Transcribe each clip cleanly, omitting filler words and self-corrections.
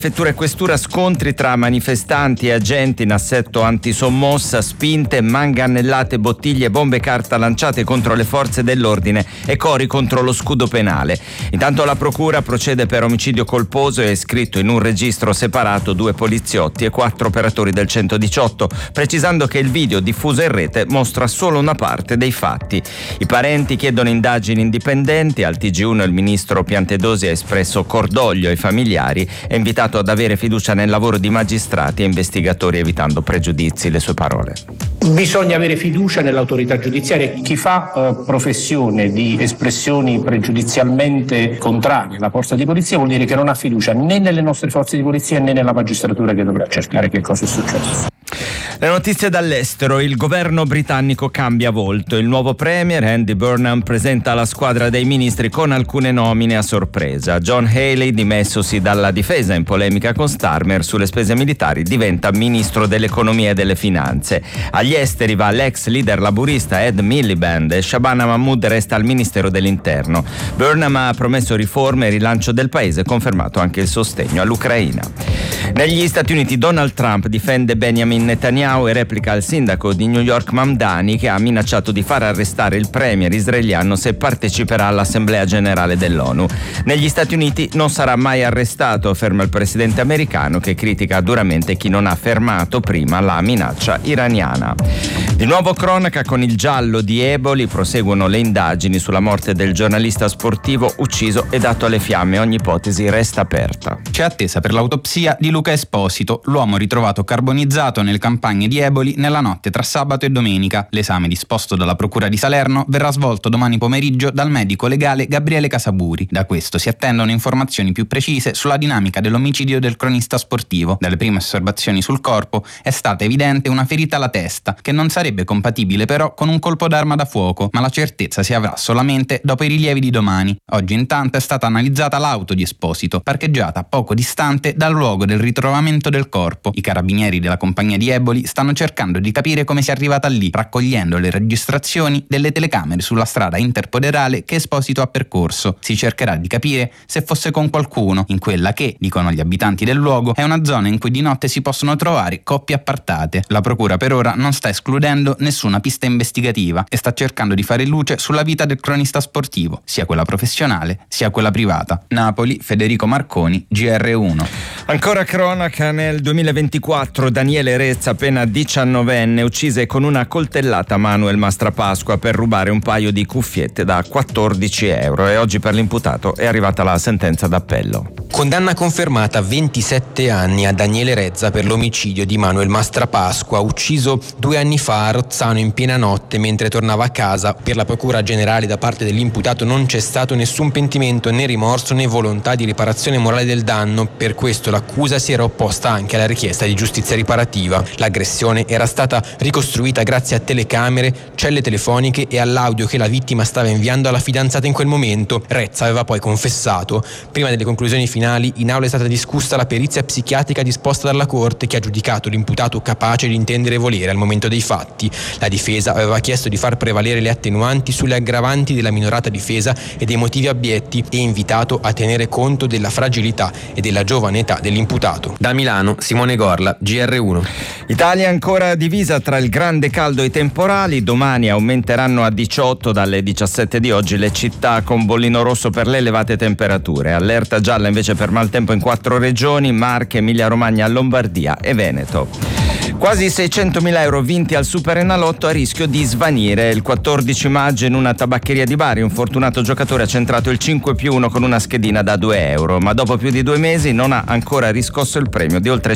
Prefettura e questura, scontri tra manifestanti e agenti in assetto antisommossa, spinte, manganellate, bottiglie, bombe carta lanciate contro le forze dell'ordine e cori contro lo scudo penale. Intanto la procura procede per omicidio colposo e è iscritto in un registro separato 2 poliziotti e 4 operatori del 118, precisando che il video diffuso in rete mostra solo una parte dei fatti. I parenti chiedono indagini indipendenti. Al TG1 il ministro Piantedosi ha espresso cordoglio ai familiari e invitato ad avere fiducia nel lavoro di magistrati e investigatori, evitando pregiudizi. Le sue parole: bisogna avere fiducia nell'autorità giudiziaria. Chi fa professione di espressioni pregiudizialmente contrarie alla forza di polizia vuol dire che non ha fiducia né nelle nostre forze di polizia né nella magistratura, che dovrà cercare che cosa è successo. Le notizie dall'estero. Il governo britannico cambia volto. Il nuovo premier Andy Burnham presenta la squadra dei ministri con alcune nomine a sorpresa. John Healey, dimessosi dalla difesa in polemica con Starmer sulle spese militari, diventa ministro dell'economia e delle finanze. Agli esteri va l'ex leader laburista Ed Miliband e Shabana Mahmood resta al ministero dell'interno. Burnham ha promesso riforme e rilancio del paese, confermato anche il sostegno all'Ucraina. Negli Stati Uniti Donald Trump difende Benjamin Netanyahu e replica al sindaco di New York Mamdani, che ha minacciato di far arrestare il premier israeliano se parteciperà all'Assemblea Generale dell'ONU. Negli Stati Uniti non sarà mai arrestato, afferma il presidente americano, che critica duramente chi non ha fermato prima la minaccia iraniana. Di nuovo cronaca con il giallo di Eboli. Proseguono le indagini sulla morte del giornalista sportivo ucciso e dato alle fiamme. Ogni ipotesi resta aperta. C'è attesa per l'autopsia di Luca Esposito, l'uomo ritrovato carbonizzato nelle campagne di Eboli nella notte tra sabato e domenica. L'esame disposto dalla Procura di Salerno verrà svolto domani pomeriggio dal medico legale Gabriele Casaburi. Da questo si attendono informazioni più precise sulla dinamica dell'omicidio del cronista sportivo. Dalle prime osservazioni sul corpo è stata evidente una ferita alla testa, che non sarebbe compatibile però con un colpo d'arma da fuoco, ma la certezza si avrà solamente dopo i rilievi di domani. Oggi intanto è stata analizzata l'auto di Esposito, parcheggiata poco distante dal luogo del ritrovamento del corpo. I carabinieri della compagnia di Eboli stanno cercando di capire come sia arrivata lì, raccogliendo le registrazioni delle telecamere sulla strada interpoderale che Esposito ha percorso. Si cercherà di capire se fosse con qualcuno in quella che, dicono gli abitanti del luogo, è una zona in cui di notte si possono trovare coppie appartate. La procura per ora non sta escludendo nessuna pista investigativa e sta cercando di fare luce sulla vita del cronista sportivo, sia quella professionale sia quella privata. Napoli, Federico Marconi, GR1. Ancora cronaca. Nel 2024 Daniele Rezza, appena 19enne, uccise con una coltellata Manuel Mastrapasqua per rubare un paio di cuffiette da 14 euro e oggi per l'imputato è arrivata la sentenza d'appello. Condanna confermata a 27 anni a Daniele Rezza per l'omicidio di Manuel Mastrapasqua, ucciso 2 anni fa a Rozzano in piena notte mentre tornava a casa. Per la procura generale da parte dell'imputato non c'è stato nessun pentimento, né rimorso né volontà di riparazione morale del danno. Per questo l'accusa si era opposta anche alla richiesta di giustizia riparativa. L'aggressione era stata ricostruita grazie a telecamere, celle telefoniche e all'audio che la vittima stava inviando alla fidanzata in quel momento. Rezza aveva poi confessato. Prima delle conclusioni finali, in aula è stata discussa la perizia psichiatrica disposta dalla Corte, che ha giudicato l'imputato capace di intendere e volere al momento dei fatti. La difesa aveva chiesto di far prevalere le attenuanti sulle aggravanti della minorata difesa e dei motivi abietti e invitato a tenere conto della fragilità e della giovane età dell'imputato. Da Milano, Simone Gorla, GR1. Italia ancora divisa tra il grande caldo e i temporali. Domani aumenteranno a 18 dalle 17 di oggi le città con bollino rosso per le elevate temperature. Allerta gialla invece per maltempo in 4 regioni: Marche, Emilia-Romagna, Lombardia e Veneto. Quasi 600.000 euro vinti al Superenalotto a rischio di svanire. Il 14 maggio in una tabaccheria di Bari un fortunato giocatore ha centrato il 5+1 con una schedina da 2 euro, ma dopo più di 2 mesi non ha ancora riscosso il premio di oltre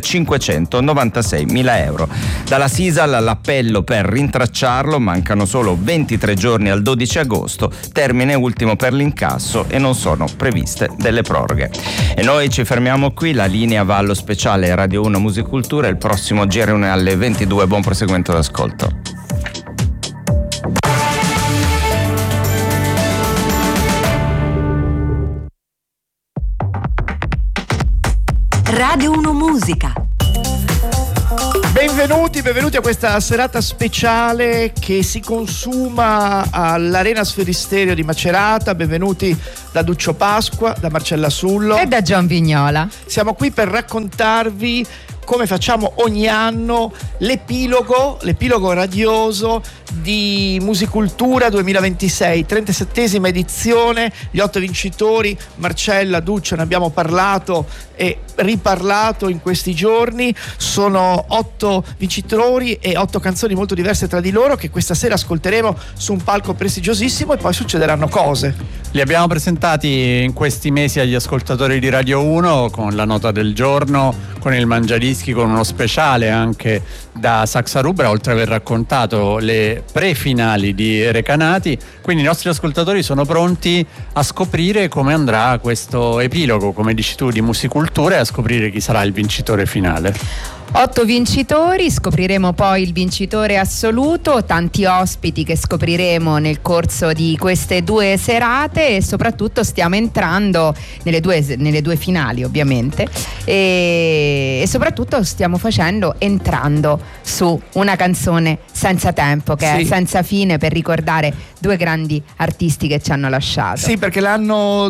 596.000 euro. Dalla Sisal l'appello per rintracciarlo, mancano solo 23 giorni al 12 agosto, termine ultimo per l'incasso e non sono previste delle proroghe. E noi ci fermiamo qui, la linea va allo speciale Radio 1 Musicultura, il prossimo GR1 alle 22, buon proseguimento d'ascolto. Radio 1 Musica. Benvenuti a questa serata speciale che si consuma all'Arena Sferisterio di Macerata. Benvenuti da Duccio Pasqua, da Marcella Sullo e da John Vignola. Siamo qui per raccontarvi, come facciamo ogni anno, l'epilogo radioso di Musicultura 2026, 37esima edizione, gli 8 vincitori. Marcella, Duccio, ne abbiamo parlato e riparlato in questi giorni. Sono 8 vincitori e 8 canzoni molto diverse tra di loro che questa sera ascolteremo su un palco prestigiosissimo, e poi succederanno cose. Li abbiamo presentati in questi mesi agli ascoltatori di Radio 1 con la nota del giorno, con il Mangiadischi, con uno speciale anche da Saxa Rubra, oltre ad aver raccontato le pre-finali di Recanati. Quindi i nostri ascoltatori sono pronti a scoprire come andrà questo epilogo, come dici tu, di Musicultura, e a scoprire chi sarà il vincitore finale. 8 vincitori, scopriremo poi il vincitore assoluto, tanti ospiti che scopriremo nel corso di queste 2 serate, e soprattutto stiamo entrando nelle due finali, ovviamente, e soprattutto stiamo entrando su una canzone senza tempo, che è Senza fine, per ricordare 2 grandi artisti che ci hanno lasciato. Sì, perché l'anno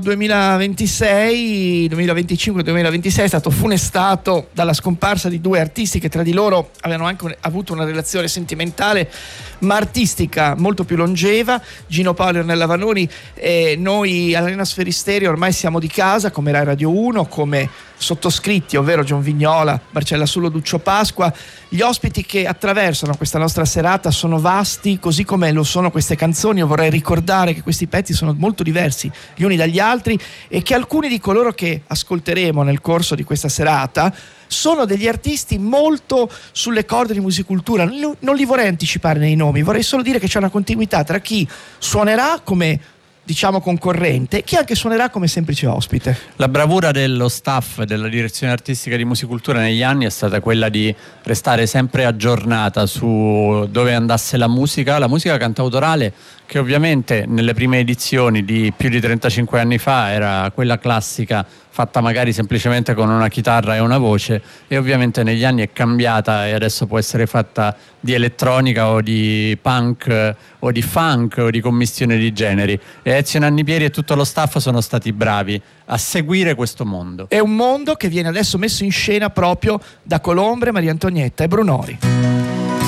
2025-2026 è stato funestato dalla scomparsa di 2 artisti che tra di loro avevano anche avuto una relazione sentimentale ma artistica molto più longeva. Gino Paolo e Ornella Vanoni. Noi all'Arena Sferisterio ormai siamo di casa, come Rai Radio 1, come sottoscritti, ovvero John Vignola, Marcella Sullo, Duccio Pasqua. Gli ospiti che attraversano questa nostra serata sono vasti, così come lo sono queste canzoni. Io vorrei ricordare che questi pezzi sono molto diversi gli uni dagli altri, e che alcuni di coloro che ascolteremo nel corso di questa serata sono degli artisti molto sulle corde di Musicultura. Non li vorrei anticipare nei nomi, vorrei solo dire che c'è una continuità tra chi suonerà come, diciamo, concorrente, chi anche suonerà come semplice ospite. La bravura dello staff della direzione artistica di Musicultura negli anni è stata quella di restare sempre aggiornata su dove andasse la musica cantautorale, che ovviamente nelle prime edizioni di più di 35 anni fa era quella classica, fatta magari semplicemente con una chitarra e una voce, e ovviamente negli anni è cambiata e adesso può essere fatta di elettronica o di punk o di funk o di commistione di generi. E Ezio Nannipieri e tutto lo staff sono stati bravi a seguire questo mondo. È un mondo che viene adesso messo in scena proprio da Colombre, Maria Antonietta e Brunori.